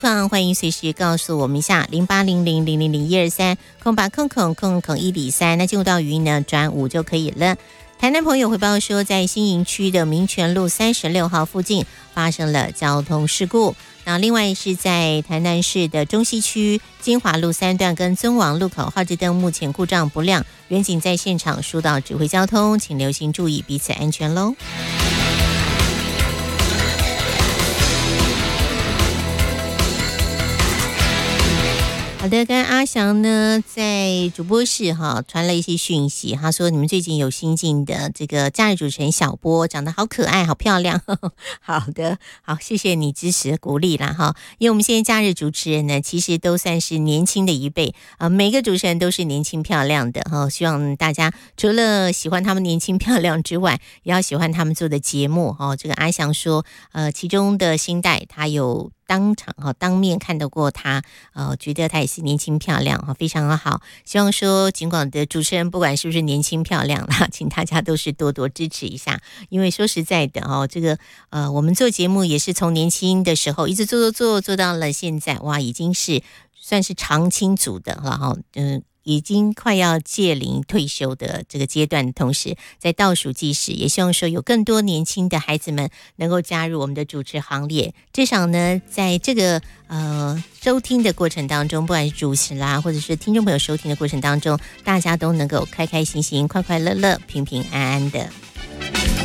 欢迎随时告诉我们一下0800000123空白空103。那进入到语音呢转5就可以了。台南朋友回报说，在新营区的民权路36号附近发生了交通事故。那另外是在台南市的中西区金华路3段跟尊王路口号志灯目前故障不亮，员警在现场疏导指挥交通，请留心注意彼此安全咯。好的，刚刚阿翔呢在主播室传了一些讯息，他说你们最近有新进的这个假日主持人小波，长得好可爱好漂亮。好的，好，谢谢你支持鼓励啦哈。因为我们现在假日主持人呢其实都算是年轻的一辈每个主持人都是年轻漂亮的哈，希望大家除了喜欢他们年轻漂亮之外，也要喜欢他们做的节目这个阿翔说其中的新代他有当场当面看到过他觉得他也是年轻漂亮非常的好。希望说尽管的主持人不管是不是年轻漂亮啦，请大家都是多多支持一下。因为说实在的这个我们做节目也是从年轻的时候一直做到了现在，哇，已经是算是常青组的了已经快要届龄退休的这个阶段的同时，在倒数计时，也希望说有更多年轻的孩子们能够加入我们的主持行列。至少呢，在这个收听的过程当中，不管是主持啦，或者是听众朋友收听的过程当中，大家都能够开开心心、快快乐乐、平平安安的。